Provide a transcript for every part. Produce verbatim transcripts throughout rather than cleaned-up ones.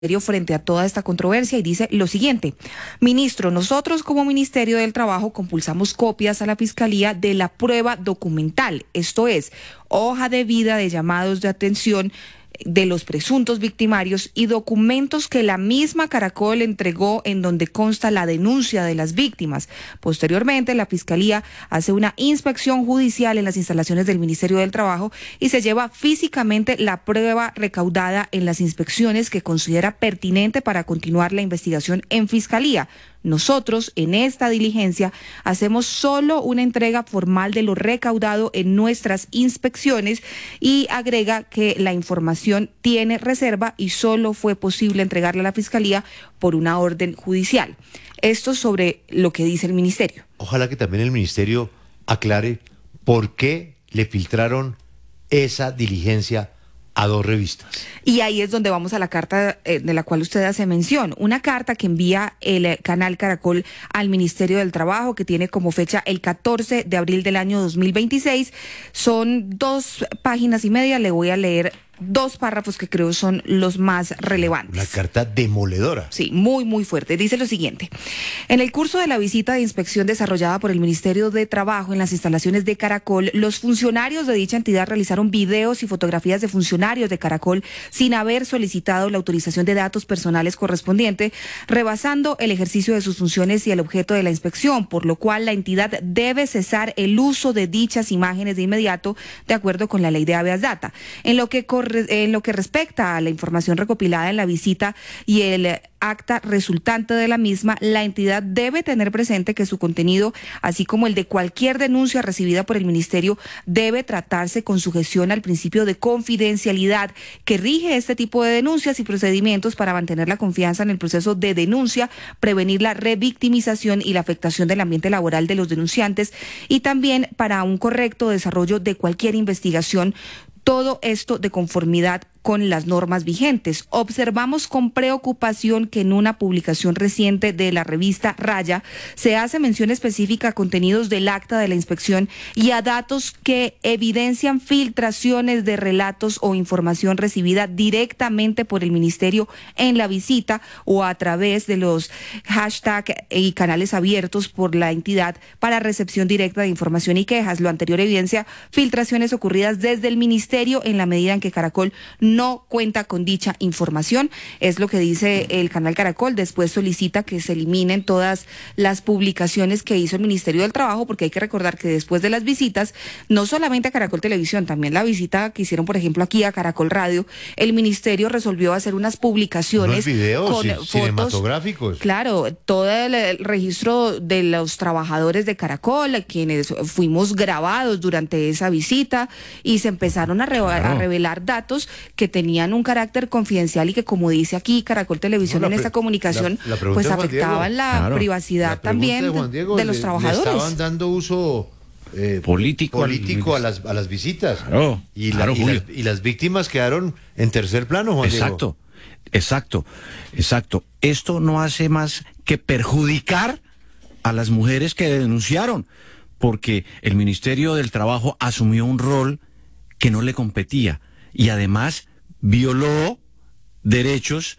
frente a toda esta controversia y dice lo siguiente: ministro, nosotros como Ministerio del Trabajo compulsamos copias a la Fiscalía de la prueba documental, esto es, hoja de vida de llamados de atención de los presuntos victimarios y documentos que la misma Caracol entregó en donde consta la denuncia de las víctimas. Posteriormente, la Fiscalía hace una inspección judicial en las instalaciones del Ministerio del Trabajo y se lleva físicamente la prueba recaudada en las inspecciones que considera pertinente para continuar la investigación en Fiscalía. Nosotros, en esta diligencia, hacemos solo una entrega formal de lo recaudado en nuestras inspecciones y agrega que la información tiene reserva y solo fue posible entregarla a la Fiscalía por una orden judicial. Esto sobre lo que dice el Ministerio. Ojalá que también el Ministerio aclare por qué le filtraron esa diligencia a dos revistas. Y ahí es donde vamos a la carta eh, de la cual usted hace mención, una carta que envía el eh, canal Caracol al Ministerio del Trabajo, que tiene como fecha el catorce de abril del año dos mil veintiséis. Son dos páginas y media, le voy a leer dos párrafos que creo son los más relevantes. Una carta demoledora. Sí, muy, muy fuerte. Dice lo siguiente: en el curso de la visita de inspección desarrollada por el Ministerio de Trabajo en las instalaciones de Caracol, los funcionarios de dicha entidad realizaron videos y fotografías de funcionarios de Caracol sin haber solicitado la autorización de datos personales correspondiente, rebasando el ejercicio de sus funciones y el objeto de la inspección, por lo cual la entidad debe cesar el uso de dichas imágenes de inmediato, de acuerdo con la ley de habeas data. En lo que corre En lo que respecta a la información recopilada en la visita y el acta resultante de la misma, la entidad debe tener presente que su contenido, así como el de cualquier denuncia recibida por el Ministerio, debe tratarse con sujeción al principio de confidencialidad que rige este tipo de denuncias y procedimientos para mantener la confianza en el proceso de denuncia, prevenir la revictimización y la afectación del ambiente laboral de los denunciantes y también para un correcto desarrollo de cualquier investigación. Todo esto de conformidad con las normas vigentes. Observamos con preocupación que en una publicación reciente de la revista Raya se hace mención específica a contenidos del acta de la inspección y a datos que evidencian filtraciones de relatos o información recibida directamente por el Ministerio en la visita o a través de los hashtags y canales abiertos por la entidad para recepción directa de información y quejas. Lo anterior evidencia filtraciones ocurridas desde el Ministerio en la medida en que Caracol no cuenta con dicha información, es lo que dice el canal Caracol. Después solicita que se eliminen todas las publicaciones que hizo el Ministerio del Trabajo, porque hay que recordar que después de las visitas, no solamente a Caracol Televisión, también la visita que hicieron, por ejemplo, aquí a Caracol Radio, el Ministerio resolvió hacer unas publicaciones unos videos con sí, fotos cinematográficos. Claro, todo el, el registro de los trabajadores de Caracol, quienes fuimos grabados durante esa visita, y se empezaron a, re claro. a revelar datos que tenían un carácter confidencial y que, como dice aquí Caracol Televisión, no, en esta comunicación, la, la pues afectaban la claro. privacidad la también de, Diego, de los le, trabajadores. Le estaban dando uso eh, político, político al, a, las, a las visitas. Claro, y, claro, la, y, las, y las víctimas quedaron en tercer plano, Juan exacto, Diego. Exacto, exacto. Esto no hace más que perjudicar a las mujeres que denunciaron, porque el Ministerio del Trabajo asumió un rol que no le competía y además violó derechos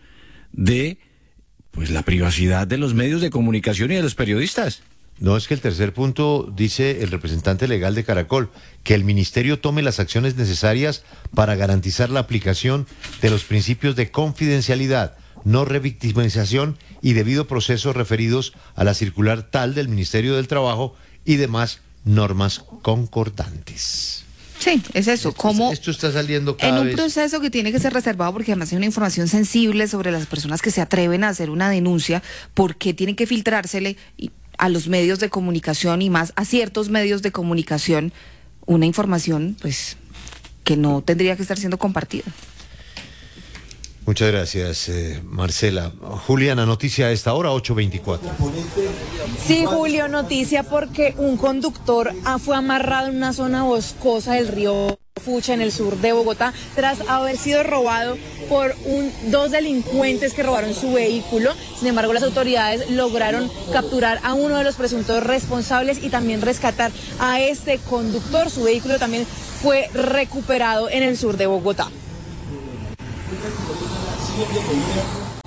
de pues la privacidad de los medios de comunicación y de los periodistas. No, es que el tercer punto dice el representante legal de Caracol, que el ministerio tome las acciones necesarias para garantizar la aplicación de los principios de confidencialidad, no revictimización y debido proceso referidos a la circular tal del Ministerio del Trabajo y demás normas concordantes. Sí, es eso. Esto, como esto está saliendo cada en un vez... proceso que tiene que ser reservado, porque además hay una información sensible sobre las personas que se atreven a hacer una denuncia, porque tienen que filtrársele a los medios de comunicación y más a ciertos medios de comunicación una información pues que no tendría que estar siendo compartida. Muchas gracias, eh, Marcela. Juliana, noticia a esta hora, ocho veinticuatro. Sí, Julio, noticia porque un conductor fue amarrado en una zona boscosa del río Fucha, en el sur de Bogotá, tras haber sido robado por un, dos delincuentes que robaron su vehículo. Sin embargo, las autoridades lograron capturar a uno de los presuntos responsables y también rescatar a este conductor. Su vehículo también fue recuperado en el sur de Bogotá.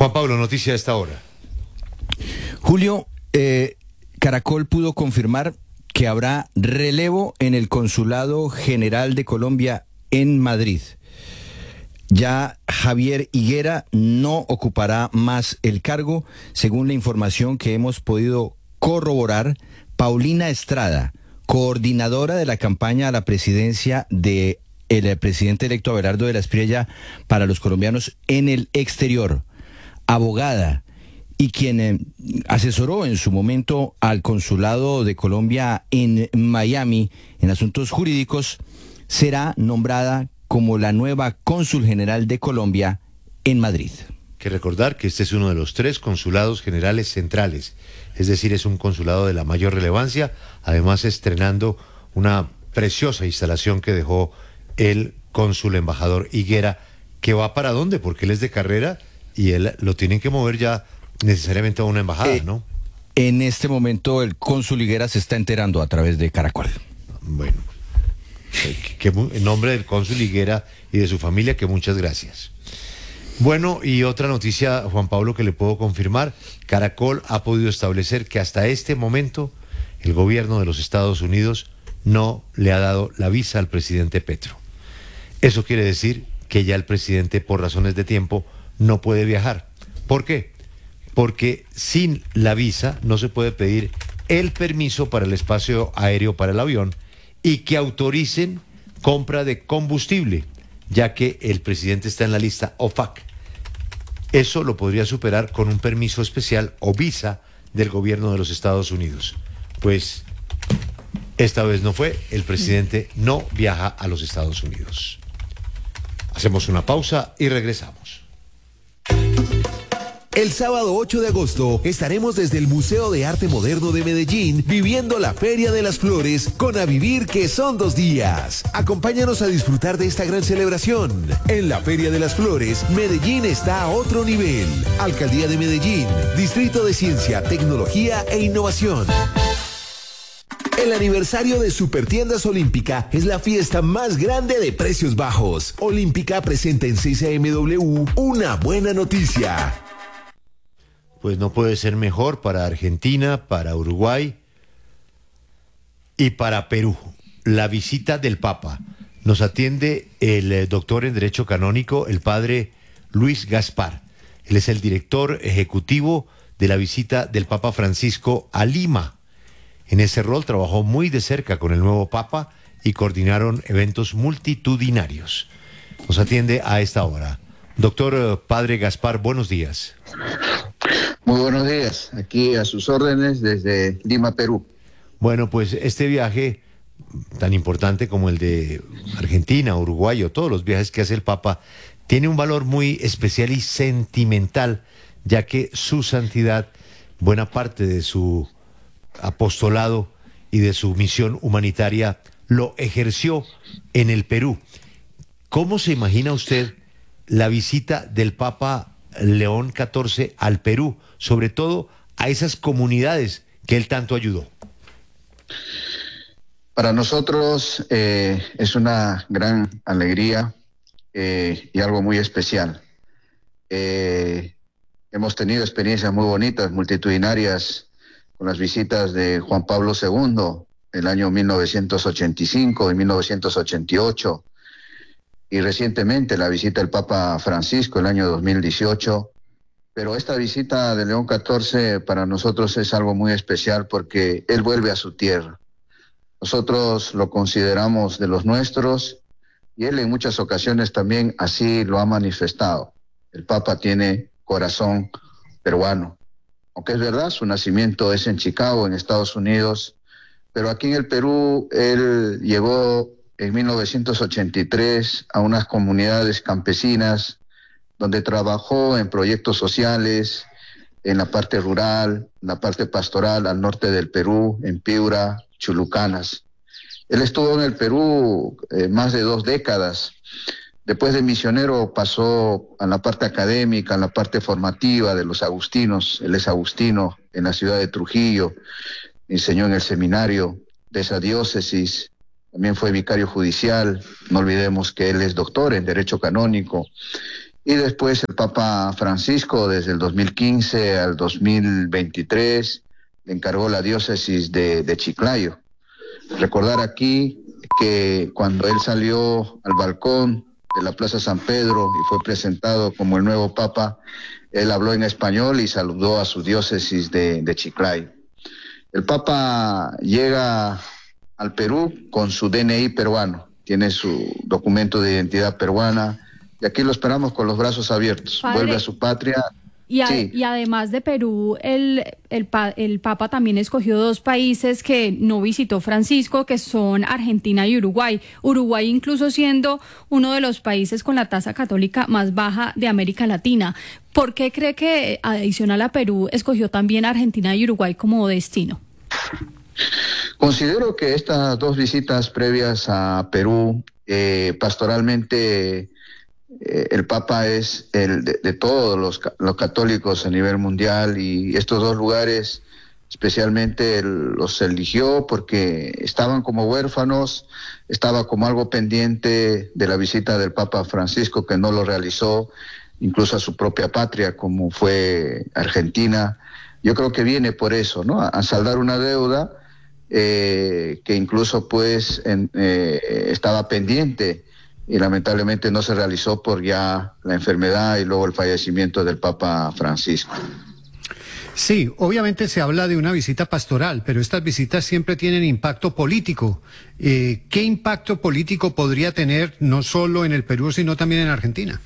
Juan Pablo, noticia a esta hora. Julio, eh, Caracol pudo confirmar que habrá relevo en el Consulado General de Colombia en Madrid. Ya Javier Higuera no ocupará más el cargo, según la información que hemos podido corroborar. Paulina Estrada, coordinadora de la campaña a la presidencia de el presidente electo Abelardo de la Espriella para los colombianos en el exterior, abogada y quien eh, asesoró en su momento al Consulado de Colombia en Miami en asuntos jurídicos, será nombrada como la nueva cónsul general de Colombia en Madrid. Que recordar que este es uno de los tres consulados generales centrales, es decir, es un consulado de la mayor relevancia, además estrenando una preciosa instalación que dejó el cónsul embajador Higuera, que va para dónde, porque él es de carrera y él lo tienen que mover ya necesariamente a una embajada, eh, ¿no? En este momento el cónsul Higuera se está enterando a través de Caracol. Bueno, que, que, en nombre del cónsul Higuera y de su familia, que muchas gracias. Bueno, y otra noticia, Juan Pablo, que le puedo confirmar: Caracol ha podido establecer que hasta este momento el gobierno de los Estados Unidos no le ha dado la visa al presidente Petro. Eso quiere decir que ya el presidente, por razones de tiempo, no puede viajar. ¿Por qué? Porque sin la visa no se puede pedir el permiso para el espacio aéreo para el avión y que autoricen compra de combustible, ya que el presidente está en la lista O F A C. Eso lo podría superar con un permiso especial o visa del gobierno de los Estados Unidos. Pues esta vez no fue, el presidente no viaja a los Estados Unidos. Hacemos una pausa y regresamos. El sábado ocho de agosto estaremos desde el Museo de Arte Moderno de Medellín viviendo la Feria de las Flores con A Vivir, que son dos días. Acompáñanos a disfrutar de esta gran celebración. En la Feria de las Flores, Medellín está a otro nivel. Alcaldía de Medellín, Distrito de Ciencia, Tecnología e Innovación. El aniversario de Supertiendas Olímpica es la fiesta más grande de precios bajos. Olímpica presenta en seis A M W una buena noticia. Pues no puede ser mejor para Argentina, para Uruguay y para Perú. La visita del Papa. Nos atiende el eh, doctor en Derecho Canónico, el padre Luis Gaspar. Él es el director ejecutivo de la visita del Papa Francisco a Lima. En ese rol trabajó muy de cerca con el nuevo Papa y coordinaron eventos multitudinarios. Nos atiende a esta hora. Doctor eh, Padre Gaspar, buenos días. Muy buenos días, aquí a sus órdenes desde Lima, Perú. Bueno, pues este viaje tan importante como el de Argentina, Uruguay o todos los viajes que hace el Papa, tiene un valor muy especial y sentimental, ya que su santidad, buena parte de su apostolado y de su misión humanitaria, lo ejerció en el Perú. ¿Cómo se imagina usted la visita del Papa León catorce al Perú, sobre todo a esas comunidades que él tanto ayudó? Para nosotros eh, es una gran alegría eh, y algo muy especial. Eh, hemos tenido experiencias muy bonitas, multitudinarias, con las visitas de Juan Pablo segundo, el año mil novecientos ochenta y cinco y mil novecientos ochenta y ocho, y recientemente la visita del Papa Francisco el año dos mil dieciocho. Pero esta visita de León catorce para nosotros es algo muy especial porque él vuelve a su tierra. Nosotros lo consideramos de los nuestros y él en muchas ocasiones también así lo ha manifestado. El Papa tiene corazón peruano. Aunque es verdad, su nacimiento es en Chicago, en Estados Unidos, pero aquí en el Perú él llegó en mil novecientos ochenta y tres a unas comunidades campesinas donde trabajó en proyectos sociales, en la parte rural, en la parte pastoral al norte del Perú, en Piura, Chulucanas. Él estuvo en el Perú eh, más de dos décadas. Después de misionero pasó a la parte académica, a la parte formativa de los agustinos. Él es agustino en la ciudad de Trujillo, enseñó en el seminario de esa diócesis. También fue vicario judicial, no olvidemos que él es doctor en Derecho Canónico, Y después el Papa Francisco, desde el dos mil quince al dos mil veintitrés, le encargó la diócesis de, de Chiclayo. Recordar aquí que cuando él salió al balcón de la Plaza San Pedro y fue presentado como el nuevo Papa, él habló en español y saludó a su diócesis de, de Chiclayo. El Papa llega al Perú con su D N I peruano, tiene su documento de identidad peruana, y aquí lo esperamos con los brazos abiertos. Padre, vuelve a su patria. Y, a, sí. y además de Perú, el, el, el Papa también escogió dos países que no visitó Francisco, que son Argentina y Uruguay. Uruguay incluso siendo uno de los países con la tasa católica más baja de América Latina. ¿Por qué cree que, adicional a Perú, escogió también Argentina y Uruguay como destino? Considero que estas dos visitas previas a Perú, eh, pastoralmente, eh, el Papa es el de, de todos los, los católicos a nivel mundial, y estos dos lugares especialmente él los eligió porque estaban como huérfanos, estaba como algo pendiente de la visita del Papa Francisco, que no lo realizó, incluso a su propia patria, como fue Argentina. Yo creo que viene por eso, ¿no? A, a saldar una deuda eh, que incluso pues en, eh, estaba pendiente y lamentablemente no se realizó por ya la enfermedad y luego el fallecimiento del Papa Francisco. Sí, obviamente se habla de una visita pastoral, pero estas visitas siempre tienen impacto político. Eh, ¿Qué impacto político podría tener no solo en el Perú, sino también en Argentina?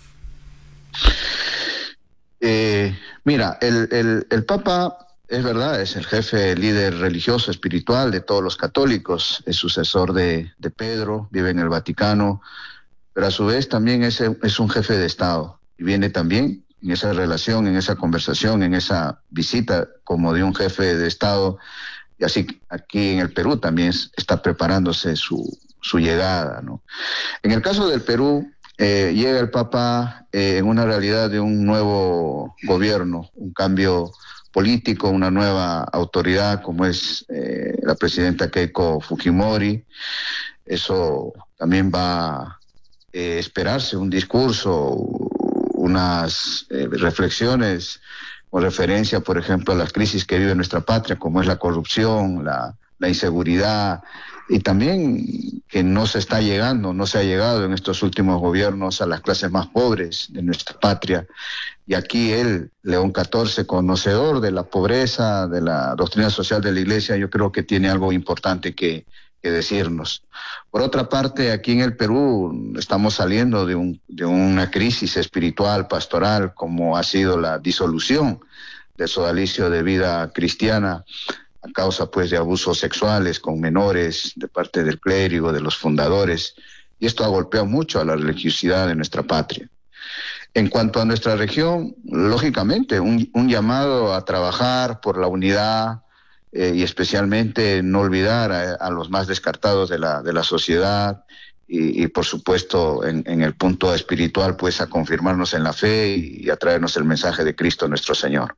Eh, mira, el, el, el Papa, es verdad, es el jefe, líder religioso, espiritual de todos los católicos, es sucesor de, de Pedro, vive en el Vaticano, pero a su vez también es, es un jefe de Estado y viene también en esa relación, en esa conversación, en esa visita como de un jefe de Estado, y así aquí en el Perú también está preparándose su, su llegada, ¿no? En el caso del Perú, eh, llega el Papa eh, en una realidad de un nuevo gobierno, un cambio político, una nueva autoridad como es eh, la presidenta Keiko Fujimori. Eso también va a eh, esperarse, un discurso, unas eh, reflexiones con referencia, por ejemplo, a las crisis que vive nuestra patria, como es la corrupción, la, la inseguridad, y también que no se está llegando, no se ha llegado en estos últimos gobiernos a las clases más pobres de nuestra patria. Y aquí él, León catorce, conocedor de la pobreza, de la doctrina social de la Iglesia, yo creo que tiene algo importante que, que decirnos. Por otra parte, aquí en el Perú estamos saliendo de, un, de una crisis espiritual, pastoral, como ha sido la disolución del sodalicio de vida cristiana a causa pues de abusos sexuales con menores de parte del clérigo, de los fundadores, y esto ha golpeado mucho a la religiosidad de nuestra patria. En cuanto a nuestra región, lógicamente, un, un llamado a trabajar por la unidad, Eh, y especialmente no olvidar a, a los más descartados de la, de la sociedad y, y por supuesto en, en el punto espiritual pues a confirmarnos en la fe y, y a traernos el mensaje de Cristo nuestro Señor.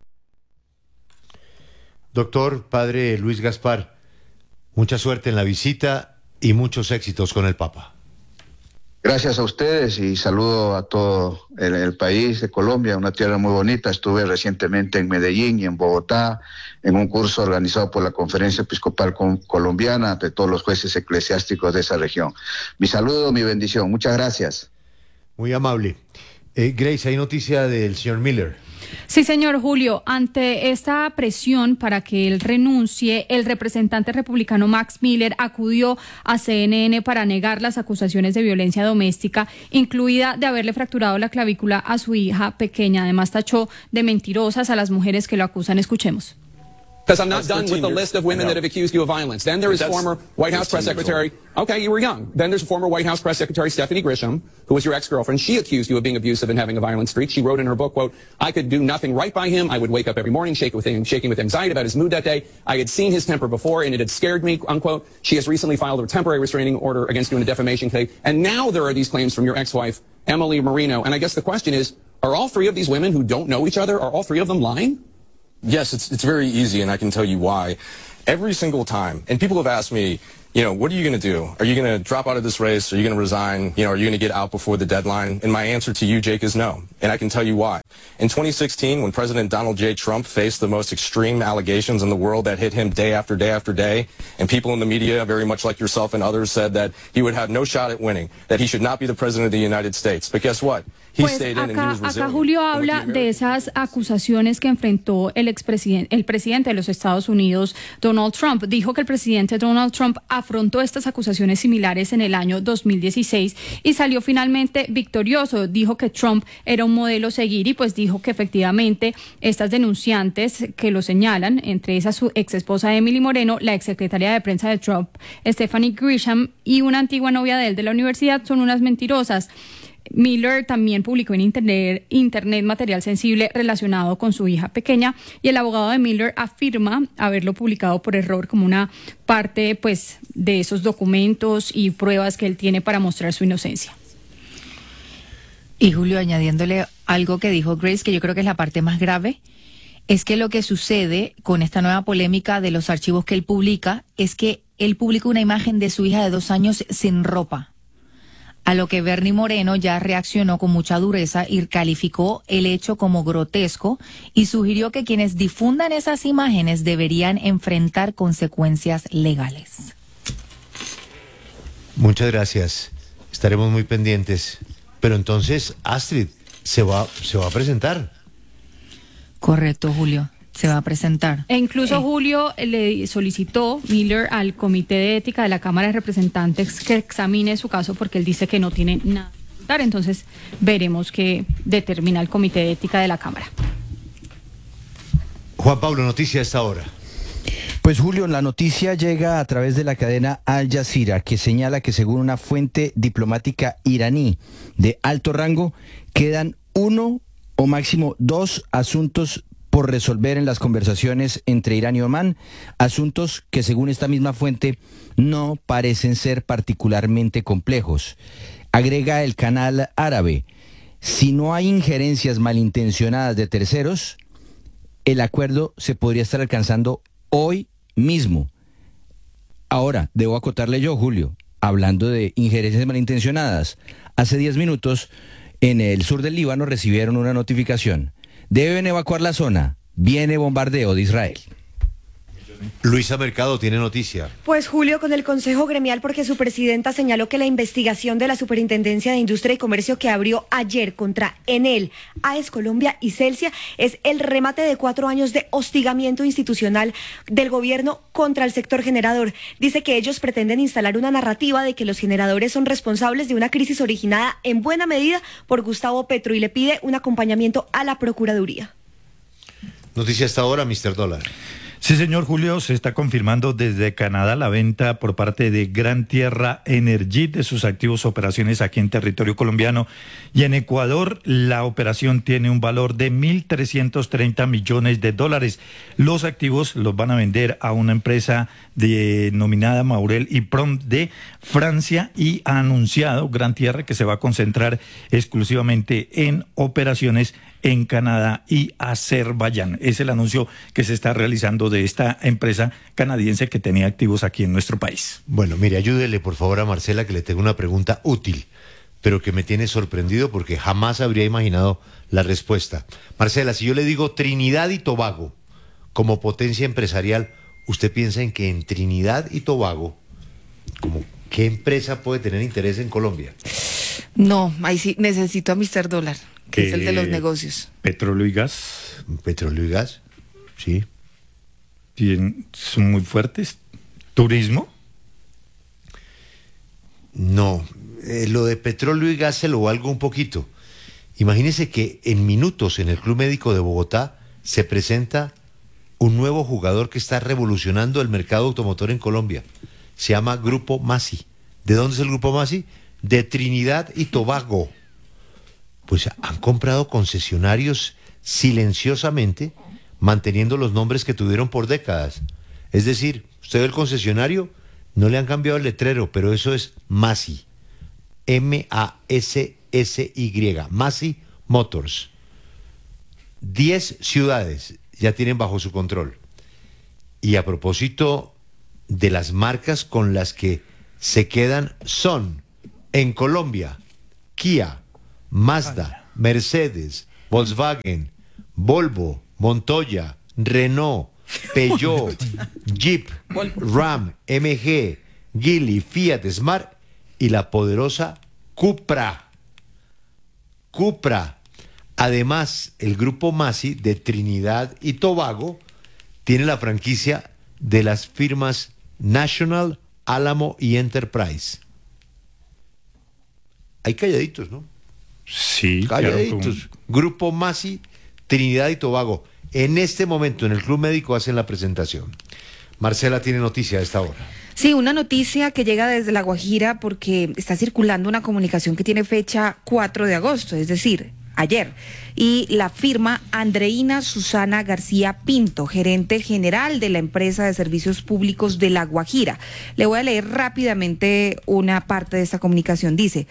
Doctor, padre Luis Gaspar, mucha suerte en la visita y muchos éxitos con el Papa. Gracias a ustedes y saludo a todo el, el país de Colombia, una tierra muy bonita. Estuve recientemente en Medellín y en Bogotá en un curso organizado por la Conferencia Episcopal Colombiana de todos los jueces eclesiásticos de esa región. Mi saludo, mi bendición. Muchas gracias. Muy amable. Eh, Grace, hay noticia del señor Miller. Sí, señor Julio, ante esta presión para que él renuncie, el representante republicano Max Miller acudió a C N N para negar las acusaciones de violencia doméstica, incluida de haberle fracturado la clavícula a su hija pequeña. Además, tachó de mentirosas a las mujeres que lo acusan. Escuchemos. Because I'm not done with the list of women that have accused you of violence. Then there is former White House press secretary. Okay, you were young. Then there's former White House press secretary Stephanie Grisham, who was your ex-girlfriend. She accused you of being abusive and having a violent streak. She wrote in her book, quote, I could do nothing right by him. I would wake up every morning shaking with, shaking with anxiety about his mood that day. I had seen his temper before and it had scared me, unquote. She has recently filed a temporary restraining order against you in a defamation case. And now there are these claims from your ex-wife, Emily Marino. And I guess the question is, are all three of these women who don't know each other, are all three of them lying? Yes, it's it's very easy, and I can tell you why. Every single time, and people have asked me, you know, what are you going to do? Are you going to drop out of this race? Are you going to resign? You know, are you going to get out before the deadline? And my answer to you, Jake, is no. And I can tell you why. In twenty sixteen, when President Donald J. Trump faced the most extreme allegations in the world that hit him day after day after day, and people in the media, very much like yourself and others, said that he would have no shot at winning, that he should not be the president of the United States. But guess what? He Pues stayed in and he acá, was acá resilient. Julio And with the habla de American- esas acusaciones que enfrentó el expresidente, el presidente de los Estados Unidos, Donald Trump. Dijo que el presidente Donald Trump afrontó estas acusaciones similares en el año dos mil dieciséis y salió finalmente victorioso. Dijo que Trump era un modelo a seguir y pues dijo que efectivamente estas denunciantes que lo señalan, entre esas su ex esposa Emily Moreno, la exsecretaria de prensa de Trump, Stephanie Grisham, y una antigua novia de él de la universidad, son unas mentirosas. Miller también publicó en internet, internet material sensible relacionado con su hija pequeña y el abogado de Miller afirma haberlo publicado por error como una parte pues de esos documentos y pruebas que él tiene para mostrar su inocencia. Y Julio, añadiéndole algo que dijo Grace, que yo creo que es la parte más grave, es que lo que sucede con esta nueva polémica de los archivos que él publica es que él publica una imagen de su hija de dos años sin ropa. A lo que Bernie Moreno ya reaccionó con mucha dureza y calificó el hecho como grotesco y sugirió que quienes difundan esas imágenes deberían enfrentar consecuencias legales. Muchas gracias. Estaremos muy pendientes. Pero entonces, Astrid, se va, se va a presentar. Correcto, Julio. Se va a presentar. E incluso Eh. Julio le solicitó Miller al Comité de Ética de la Cámara de Representantes que examine su caso porque él dice que no tiene nada que ocultar. Entonces veremos qué determina el Comité de Ética de la Cámara. Juan Pablo, noticia a esta hora. Pues Julio, la noticia llega a través de la cadena Al Jazeera, que señala que según una fuente diplomática iraní de alto rango, quedan uno o máximo dos asuntos por resolver en las conversaciones entre Irán y Omán, asuntos que según esta misma fuente no parecen ser particularmente complejos. Agrega el canal árabe, si no hay injerencias malintencionadas de terceros, el acuerdo se podría estar alcanzando hoy mismo. Ahora, debo acotarle yo, Julio, hablando de injerencias malintencionadas, hace diez minutos en el sur del Líbano recibieron una notificación. Deben evacuar la zona. Viene bombardeo de Israel. Luisa Mercado tiene noticia. Pues Julio, con el Consejo Gremial, porque su presidenta señaló que la investigación de la Superintendencia de Industria y Comercio que abrió ayer contra Enel, AES Colombia y Celsia es el remate de cuatro años de hostigamiento institucional del gobierno contra el sector generador. Dice que ellos pretenden instalar una narrativa de que los generadores son responsables de una crisis originada en buena medida por Gustavo Petro y le pide un acompañamiento a la Procuraduría. Noticia a esta hora, mister Dólar. Sí, señor Julio, se está confirmando desde Canadá la venta por parte de Gran Tierra Energy de sus activos operaciones aquí en territorio colombiano. Y en Ecuador la operación tiene un valor de mil trescientos treinta millones de dólares. Los activos los van a vender a una empresa denominada Maurel y Prom de Francia y ha anunciado Gran Tierra que se va a concentrar exclusivamente en operaciones en Canadá y Azerbaiyán. Es el anuncio que se está realizando de esta empresa canadiense que tenía activos aquí en nuestro país. Bueno, mire, ayúdele por favor a Marcela, que le tengo una pregunta útil, pero que me tiene sorprendido porque jamás habría imaginado la respuesta. Marcela, si yo le digo Trinidad y Tobago como potencia empresarial, ¿usted piensa en que en Trinidad y Tobago, como qué empresa puede tener interés en Colombia? No, ahí sí necesito a mister Dólar, que eh, es el de los negocios. Petróleo y gas. Petróleo y gas, sí. Bien, son muy fuertes. ¿Turismo? No, eh, lo de petróleo y gas se lo valgo un poquito. Imagínese que en minutos en el Club Médico de Bogotá se presenta un nuevo jugador que está revolucionando el mercado automotor en Colombia. Se llama Grupo Masi. ¿De dónde es el Grupo Masi? De Trinidad y Tobago. Pues han comprado concesionarios silenciosamente, manteniendo los nombres que tuvieron por décadas. Es decir, usted ve el concesionario, no le han cambiado el letrero, pero eso es Masi. M A S S Y. Masi Motors. Diez ciudades ya tienen bajo su control. Y a propósito de las marcas con las que se quedan son, en Colombia, Kia, Mazda, Mercedes, Volkswagen, Volvo, Montoya, Renault, Peugeot, Jeep, Ram, M G, Geely, Fiat, Smart y la poderosa Cupra. Cupra. Además, el grupo Masi de Trinidad y Tobago tiene la franquicia de las firmas National, Álamo y Enterprise. Hay calladitos, ¿no? Sí, calladitos. claro. Grupo Masi, Trinidad y Tobago. En este momento, en el Club Médico hacen la presentación. Marcela tiene noticia a esta hora. Sí, una noticia que llega desde La Guajira porque está circulando una comunicación que tiene fecha cuatro de agosto, es decir, ayer, y la firma Andreina Susana García Pinto, gerente general de la empresa de servicios públicos de La Guajira. Le voy a leer rápidamente una parte de esta comunicación. Dice,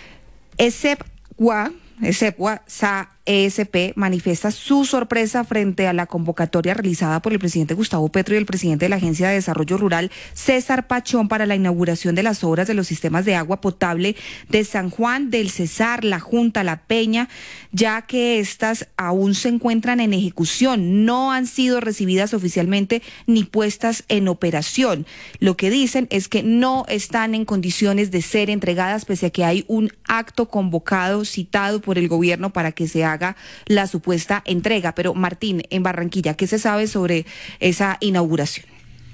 ESEPGUA, ESEPGUA, S A E S P manifiesta su sorpresa frente a la convocatoria realizada por el presidente Gustavo Petro y el presidente de la Agencia de Desarrollo Rural, César Pachón, para la inauguración de las obras de los sistemas de agua potable de San Juan del Cesar, La Junta, La Peña, ya que estas aún se encuentran en ejecución, no han sido recibidas oficialmente ni puestas en operación. Lo que dicen es que no están en condiciones de ser entregadas pese a que hay un acto convocado, citado por el gobierno para que se haga haga la supuesta entrega. Pero Martín, en Barranquilla, ¿qué se sabe sobre esa inauguración?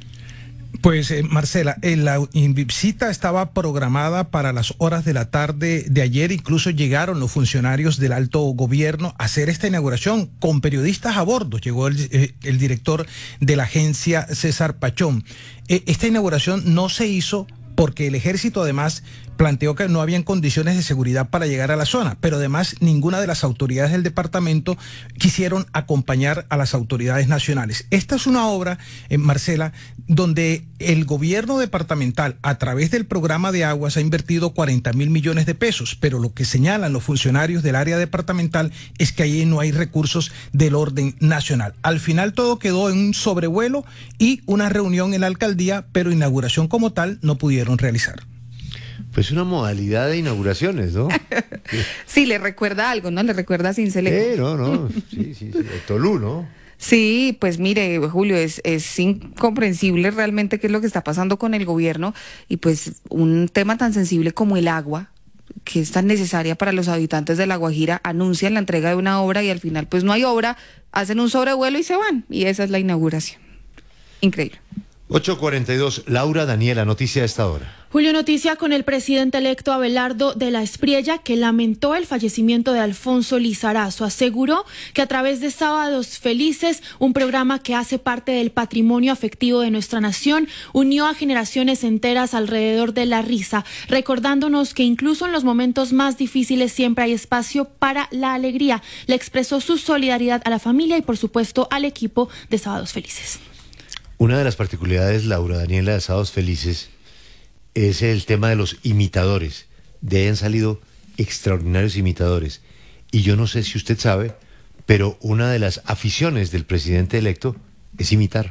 Pues eh, Marcela, eh, la visita estaba programada para las horas de la tarde de ayer, incluso llegaron los funcionarios del alto gobierno a hacer esta inauguración con periodistas a bordo. Llegó el, eh, el director de la agencia, César Pachón. Eh, esta inauguración no se hizo porque el ejército además planteó que no habían condiciones de seguridad para llegar a la zona, pero además ninguna de las autoridades del departamento quisieron acompañar a las autoridades nacionales. Esta es una obra, eh, Marcela, donde el gobierno departamental a través del programa de aguas ha invertido cuarenta mil millones de pesos, pero lo que señalan los funcionarios del área departamental es que allí no hay recursos del orden nacional. Al final todo quedó en un sobrevuelo y una reunión en la alcaldía, pero inauguración como tal no pudieron realizar. Pues una modalidad de inauguraciones, ¿no? Sí, le recuerda algo, ¿no? Le recuerda a Sincelejo. Eh, no, no, sí, sí, sí, de Tolú, ¿no? Sí, pues mire, Julio, es, es incomprensible realmente qué es lo que está pasando con el gobierno y pues un tema tan sensible como el agua, que es tan necesaria para los habitantes de La Guajira, anuncian la entrega de una obra y al final pues no hay obra, hacen un sobrevuelo y se van, y esa es la inauguración. Increíble. ocho cuarenta y dos, Laura Daniela, noticia a esta hora. Julio, noticia con el presidente electo Abelardo de la Espriella, que lamentó el fallecimiento de Alfonso Lizarazo. Aseguró que a través de Sábados Felices, un programa que hace parte del patrimonio afectivo de nuestra nación, unió a generaciones enteras alrededor de la risa, recordándonos que incluso en los momentos más difíciles siempre hay espacio para la alegría. Le expresó su solidaridad a la familia y, por supuesto, al equipo de Sábados Felices. Una de las particularidades, Laura Daniela, de Sábados Felices es el tema de los imitadores. De ahí han salido extraordinarios imitadores. Y yo no sé si usted sabe, pero una de las aficiones del presidente electo es imitar.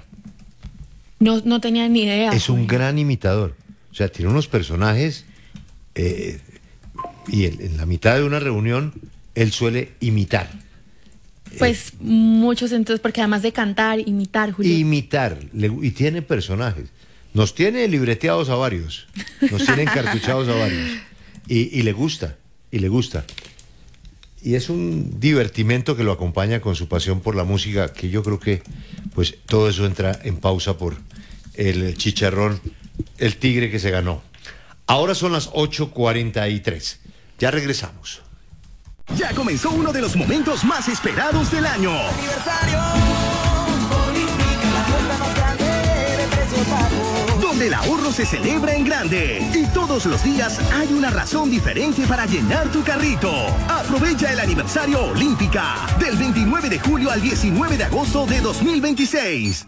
No, no tenía ni idea. Es un gran imitador. O sea, tiene unos personajes eh, y él, en la mitad de una reunión él suele imitar. Pues eh, muchos entonces, porque además de cantar, imitar, Julio. Imitar, le, y tiene personajes. Nos tiene libreteados a varios, nos tiene encartuchados a varios. Y, y le gusta, y le gusta. Y es un divertimento que lo acompaña con su pasión por la música, que yo creo que pues todo eso entra en pausa por el chicharrón, el tigre que se ganó. Ahora son las ocho cuarenta y tres. Ya regresamos. Ya comenzó uno de los momentos más esperados del año. Aniversario, donde el ahorro se celebra en grande y todos los días hay una razón diferente para llenar tu carrito. Aprovecha el aniversario Olímpica del veintinueve de julio al diecinueve de agosto de dos mil veintiséis.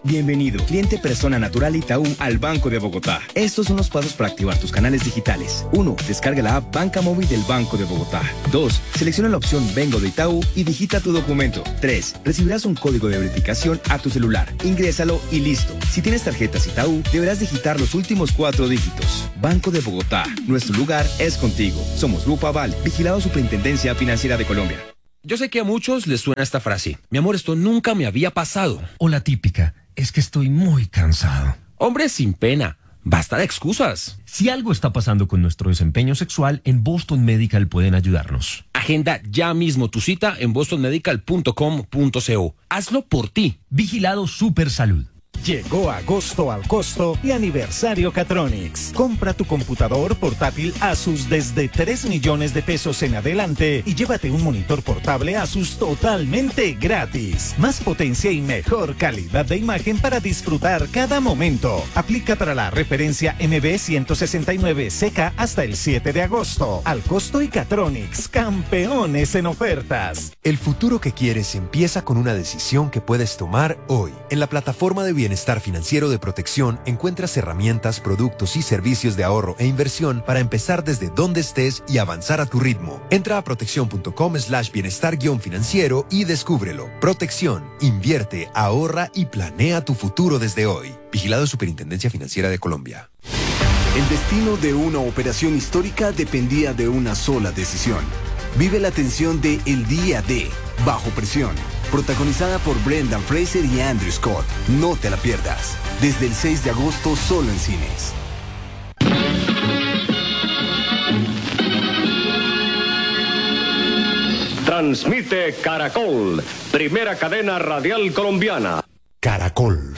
Bienvenido, cliente persona natural Itaú al Banco de Bogotá. Estos son los pasos para activar tus canales digitales. uno. Descarga la app Banca Móvil del Banco de Bogotá. dos. Selecciona la opción Vengo de Itaú y digita tu documento. tres. Recibirás un código de verificación a tu celular. Ingrésalo y listo. Si tienes tarjetas Itaú, deberás digitar los últimos cuatro dígitos. Banco de Bogotá. Nuestro lugar es contigo. Somos Grupo Aval, vigilado Superintendencia Financiera de Colombia. Yo sé que a muchos les suena esta frase. Mi amor, esto nunca me había pasado. O la típica, es que estoy muy cansado. Hombre, sin pena. Basta de excusas. Si algo está pasando con nuestro desempeño sexual, en Boston Medical pueden ayudarnos. Agenda ya mismo tu cita en boston medical punto com punto co. Hazlo por ti. Vigilado Super Salud. Llegó agosto al costo y aniversario Catronics. Compra tu computador portátil Asus desde tres millones de pesos en adelante y llévate un monitor portable Asus totalmente gratis. Más potencia y mejor calidad de imagen para disfrutar cada momento. Aplica para la referencia M B ciento sesenta y nueve C K hasta el siete de agosto. Al costo y Catronics, campeones en ofertas. El futuro que quieres empieza con una decisión que puedes tomar hoy. En la plataforma de bienestar financiero de Protección encuentras herramientas, productos y servicios de ahorro e inversión para empezar desde donde estés y avanzar a tu ritmo. Entra a protección.com slash bienestar guión financiero y descúbrelo. Protección, invierte, ahorra y planea tu futuro desde hoy. Vigilado Superintendencia Financiera de Colombia. El destino de una operación histórica dependía de una sola decisión. Vive la tensión de El Día de Bajo Presión, protagonizada por Brendan Fraser y Andrew Scott. No te la pierdas. Desde el seis de agosto solo en cines. Transmite Caracol, primera cadena radial colombiana. Caracol.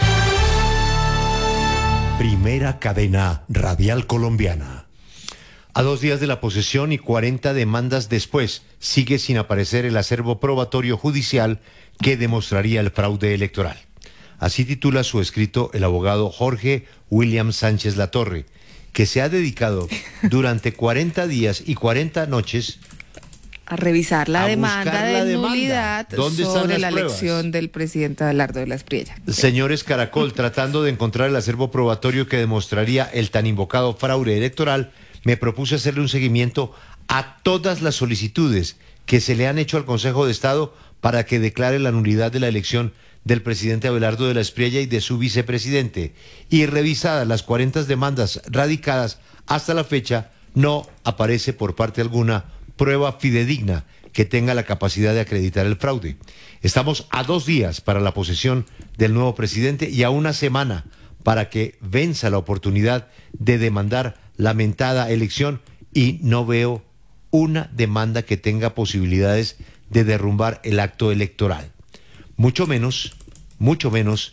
Primera cadena radial colombiana. A dos días de la posesión y cuarenta demandas después, sigue sin aparecer el acervo probatorio judicial que demostraría el fraude electoral. Así titula su escrito el abogado Jorge William Sánchez Latorre, que se ha dedicado durante cuarenta días y cuarenta noches a revisar la a demanda de la demanda. nulidad ¿Dónde están sobre las la pruebas? elección del presidente Abelardo de la Espriella. Señores Caracol, tratando de encontrar el acervo probatorio que demostraría el tan invocado fraude electoral, me propuse hacerle un seguimiento a todas las solicitudes que se le han hecho al Consejo de Estado para que declare la nulidad de la elección del presidente Abelardo de la Espriella y de su vicepresidente. Y revisadas las cuarenta demandas radicadas hasta la fecha, no aparece por parte alguna prueba fidedigna que tenga la capacidad de acreditar el fraude. Estamos a dos días para la posesión del nuevo presidente y a una semana para que venza la oportunidad de demandar la mentada elección, y no veo una demanda que tenga posibilidades de derrumbar el acto electoral. Mucho menos, mucho menos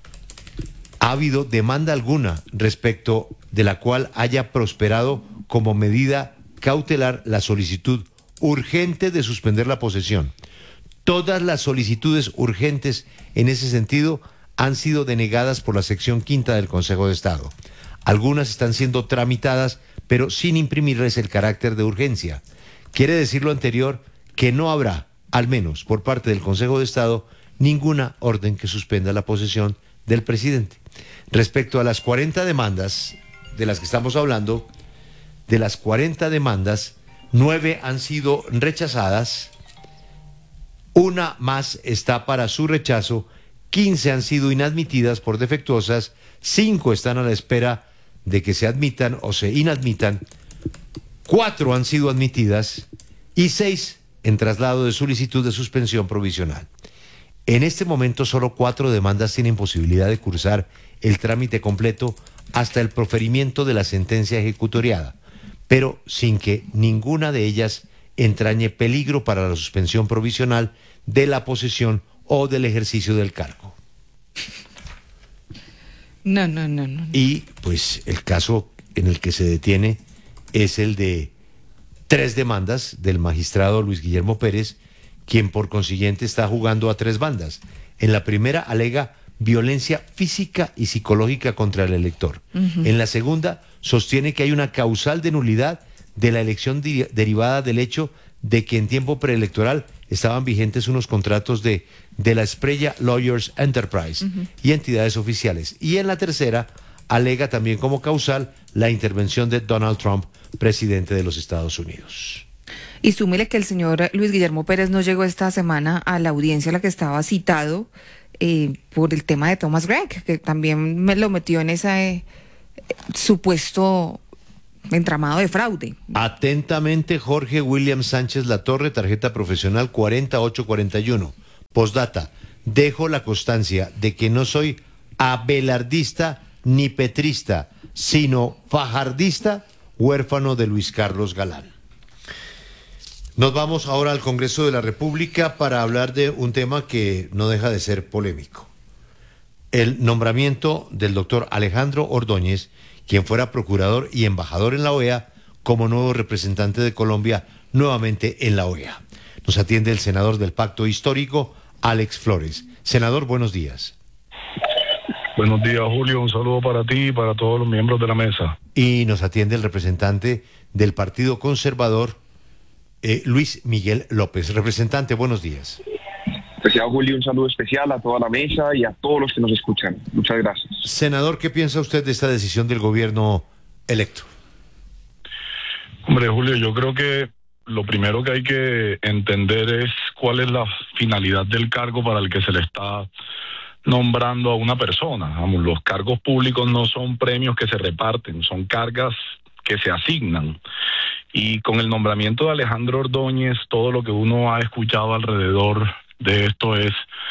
ha habido demanda alguna respecto de la cual haya prosperado como medida cautelar la solicitud urgente de suspender la posesión. Todas las solicitudes urgentes en ese sentido han sido denegadas por la sección quinta del Consejo de Estado. Algunas están siendo tramitadas, pero sin imprimirles el carácter de urgencia. Quiere decir lo anterior, que no habrá, al menos por parte del Consejo de Estado, ninguna orden que suspenda la posesión del presidente. Respecto a las cuarenta demandas de las que estamos hablando, de las cuarenta demandas, nueve han sido rechazadas, una más está para su rechazo, quince han sido inadmitidas por defectuosas, cinco están a la espera de que se admitan o se inadmitan, cuatro han sido admitidas y seis en traslado de solicitud de suspensión provisional. En este momento solo cuatro demandas tienen posibilidad de cursar el trámite completo hasta el proferimiento de la sentencia ejecutoriada, pero sin que ninguna de ellas entrañe peligro para la suspensión provisional de la posesión o del ejercicio del cargo. No, no, no, no. Y pues el caso en el que se detiene es el de tres demandas del magistrado Luis Guillermo Pérez, quien por consiguiente está jugando a tres bandas. En la primera alega violencia física y psicológica contra el elector. Uh-huh. En la segunda sostiene que hay una causal de nulidad de la elección de- derivada del hecho de que en tiempo preelectoral estaban vigentes unos contratos de, de la Esprella Lawyers Enterprise uh-huh. y entidades oficiales. Y en la tercera, alega también como causal la intervención de Donald Trump, presidente de los Estados Unidos. Y súmele que el señor Luis Guillermo Pérez no llegó esta semana a la audiencia a la que estaba citado eh, por el tema de Thomas Gregg, que también me lo metió en ese eh, supuesto entramado de fraude. Atentamente, Jorge William Sánchez Latorre, tarjeta profesional cuarenta ocho cuarenta y uno. Postdata, dejo la constancia de que no soy abelardista ni petrista, sino fajardista, huérfano de Luis Carlos Galán. Nos vamos ahora al Congreso de la República para hablar de un tema que no deja de ser polémico. El nombramiento del doctor Alejandro Ordóñez, quien fuera procurador y embajador en la O E A, como nuevo representante de Colombia nuevamente en la O E A. Nos atiende el senador del Pacto Histórico, Alex Flores. Senador, buenos días. Buenos días, Julio. Un saludo para ti y para todos los miembros de la mesa. Y nos atiende el representante del Partido Conservador, eh, Luis Miguel López. Representante, buenos días. Apreciado Julio, un saludo especial a toda la mesa y a todos los que nos escuchan. Muchas gracias. Senador, ¿qué piensa usted de esta decisión del gobierno electo? Hombre, Julio, yo creo que lo primero que hay que entender es cuál es la finalidad del cargo para el que se le está nombrando a una persona. Vamos, los cargos públicos no son premios que se reparten, son cargas que se asignan. Y con el nombramiento de Alejandro Ordóñez, todo lo que uno ha escuchado alrededor de esto es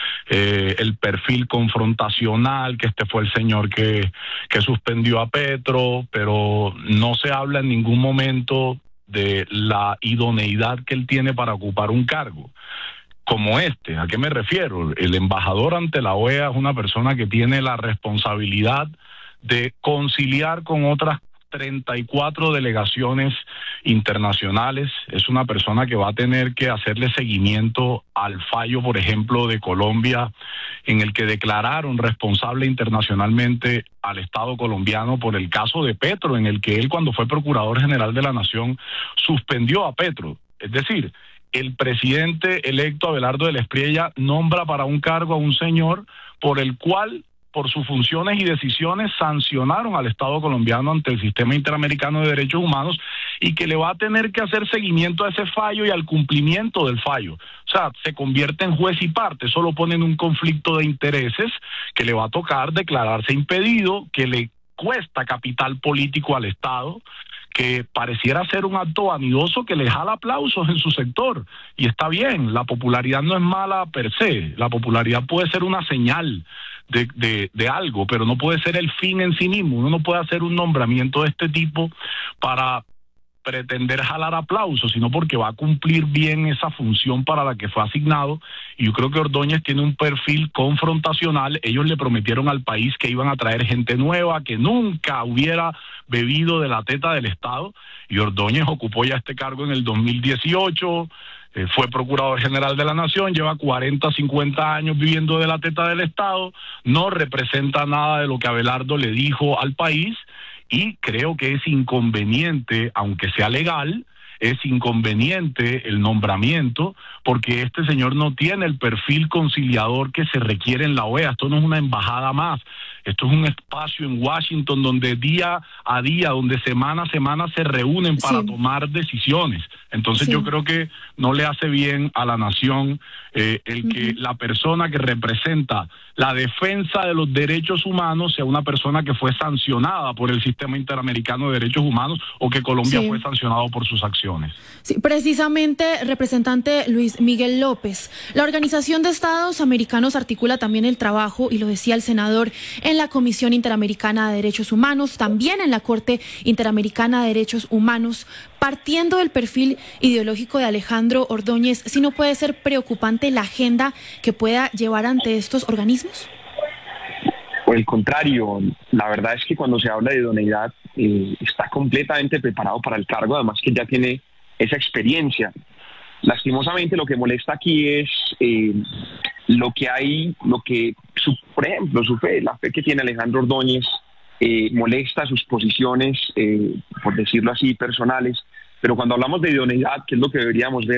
eh, el perfil confrontacional, que este fue el señor que, que suspendió a Petro, pero no se habla en ningún momento de la idoneidad que él tiene para ocupar un cargo como este. ¿A qué me refiero? El embajador ante la O E A es una persona que tiene la responsabilidad de conciliar con otras treinta y cuatro delegaciones internacionales. Es una persona que va a tener que hacerle seguimiento al fallo, por ejemplo, de Colombia, en el que declararon responsable internacionalmente al Estado colombiano por el caso de Petro, en el que él, cuando fue Procurador General de la Nación, suspendió a Petro. Es decir, el presidente electo Abelardo de la Espriella nombra para un cargo a un señor por el cual, por sus funciones y decisiones, sancionaron al Estado colombiano ante el Sistema Interamericano de Derechos Humanos, y que le va a tener que hacer seguimiento a ese fallo y al cumplimiento del fallo. O sea, se convierte en juez y parte, eso lo pone en un conflicto de intereses que le va a tocar declararse impedido, que le cuesta capital político al Estado, que pareciera ser un acto vanidoso que le jala aplausos en su sector. Y está bien, la popularidad no es mala per se, la popularidad puede ser una señal De, de, de algo, pero no puede ser el fin en sí mismo. Uno no puede hacer un nombramiento de este tipo para pretender jalar aplausos, sino porque va a cumplir bien esa función para la que fue asignado. Y yo creo que Ordóñez tiene un perfil confrontacional. Ellos le prometieron al país que iban a traer gente nueva, que nunca hubiera bebido de la teta del Estado, y Ordóñez ocupó ya este cargo en el dos mil dieciocho, Eh, fue Procurador General de la Nación, lleva cuarenta, cincuenta años viviendo de la teta del Estado, no representa nada de lo que Abelardo le dijo al país, y creo que es inconveniente, aunque sea legal, es inconveniente el nombramiento, porque este señor no tiene el perfil conciliador que se requiere en la O E A. Esto no es una embajada más, esto es un espacio en Washington donde día a día, donde semana a semana se reúnen para sí. tomar decisiones. Entonces sí. yo creo que no le hace bien a la nación eh, el uh-huh. que la persona que representa la defensa de los derechos humanos sea una persona que fue sancionada por el Sistema Interamericano de Derechos Humanos, o que Colombia sí. fue sancionado por sus acciones. Sí, precisamente, representante Luis Miguel López, la Organización de Estados Americanos articula también el trabajo, y lo decía el senador, en la Comisión Interamericana de Derechos Humanos, también en la Corte Interamericana de Derechos Humanos. Partiendo del perfil ideológico de Alejandro Ordóñez, ¿sí no puede ser preocupante la agenda que pueda llevar ante estos organismos? Por el contrario, la verdad es que cuando se habla de idoneidad, eh, está completamente preparado para el cargo, además que ya tiene esa experiencia. Lastimosamente, lo que molesta aquí es eh, lo que hay, lo que, su, por ejemplo, su fe, la fe que tiene Alejandro Ordóñez, eh, molesta sus posiciones, eh, por decirlo así, personales. Pero cuando hablamos de idoneidad, que es lo que deberíamos ver,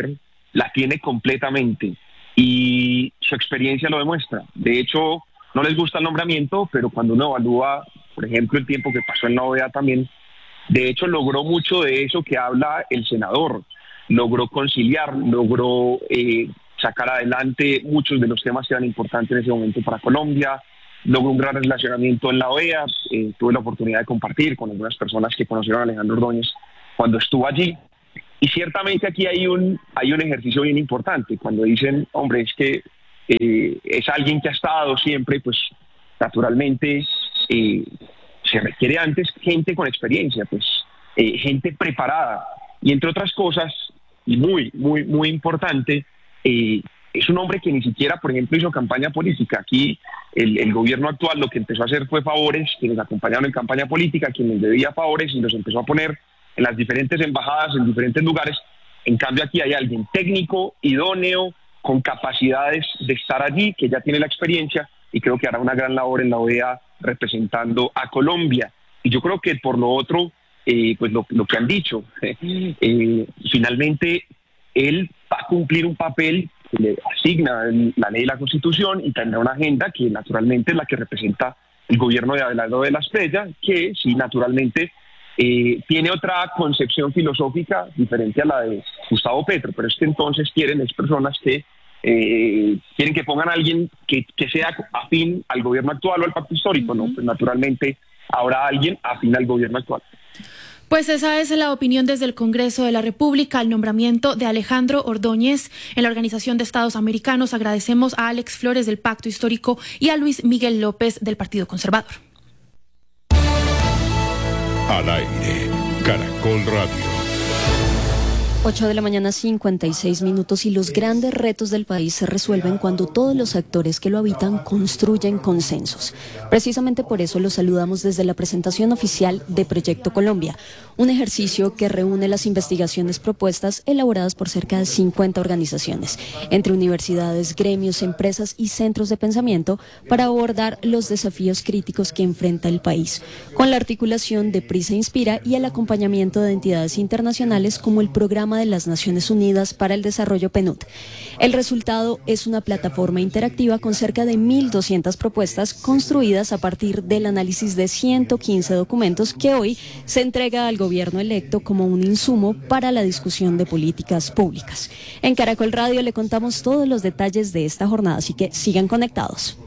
la tiene completamente y su experiencia lo demuestra. De hecho, no les gusta el nombramiento, pero cuando uno evalúa, por ejemplo, el tiempo que pasó en la O E A también, de hecho logró mucho de eso que habla el senador, logró conciliar, logró eh, sacar adelante muchos de los temas que eran importantes en ese momento para Colombia, logró un gran relacionamiento en la O E A, eh, tuve la oportunidad de compartir con algunas personas que conocieron a Alejandro Ordóñez cuando estuvo allí, y ciertamente aquí hay un, hay un ejercicio bien importante, cuando dicen, hombre, es que eh, es alguien que ha estado siempre, pues naturalmente eh, se requiere antes gente con experiencia, pues eh, gente preparada, y entre otras cosas, y muy, muy, muy importante, eh, es un hombre que ni siquiera, por ejemplo, hizo campaña política. Aquí el, el gobierno actual lo que empezó a hacer fue favores, quienes acompañaron en campaña política, quienes debía favores y los empezó a poner en las diferentes embajadas, en diferentes lugares. En cambio aquí hay alguien técnico, idóneo, con capacidades de estar allí, que ya tiene la experiencia y creo que hará una gran labor en la O E A representando a Colombia. Y yo creo que por lo otro, eh, pues lo, lo que han dicho, eh, finalmente él va a cumplir un papel que le asigna la ley y la Constitución y tendrá una agenda que naturalmente es la que representa el gobierno de Abelardo de la Espriella, que sí, naturalmente eh, tiene otra concepción filosófica diferente a la de Gustavo Petro, pero es que entonces quieren es personas que eh, quieren que pongan a alguien que, que sea afín al gobierno actual o al pacto histórico, ¿no? Pues naturalmente habrá alguien afín al gobierno actual. Pues esa es la opinión desde el Congreso de la República al nombramiento de Alejandro Ordóñez en la Organización de Estados Americanos. Agradecemos a Alex Flores del Pacto Histórico y a Luis Miguel López del Partido Conservador. Al aire, Caracol Radio. ocho de la mañana, cincuenta y seis minutos, y los grandes retos del país se resuelven cuando todos los actores que lo habitan construyen consensos. Precisamente por eso los saludamos desde la presentación oficial de Proyecto Colombia, un ejercicio que reúne las investigaciones propuestas elaboradas por cerca de cincuenta organizaciones, entre universidades, gremios, empresas y centros de pensamiento, para abordar los desafíos críticos que enfrenta el país, con la articulación de Prisa Inspira y el acompañamiento de entidades internacionales como el Programa de las Naciones Unidas para el Desarrollo PNUD. El resultado es una plataforma interactiva con cerca de mil doscientas propuestas construidas a partir del análisis de ciento quince documentos que hoy se entrega al gobierno electo como un insumo para la discusión de políticas públicas. En Caracol Radio le contamos todos los detalles de esta jornada, así que sigan conectados.